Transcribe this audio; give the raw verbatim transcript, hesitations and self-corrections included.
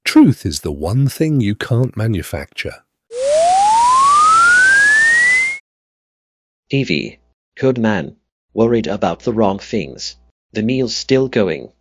Truth is the one thing you can't manufacture. Evie, good man, worried about the wrong things. The meal's still going.